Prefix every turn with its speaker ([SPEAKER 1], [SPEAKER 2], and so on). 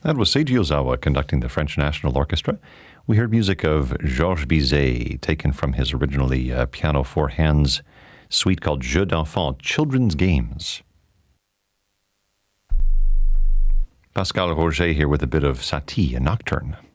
[SPEAKER 1] That was Seiji Ozawa conducting the French National Orchestra. We heard music of Georges Bizet, taken from his originally piano four hands suite called Jeux d'enfants, Children's Games. Pascal Roger here with a bit of Satie, a nocturne.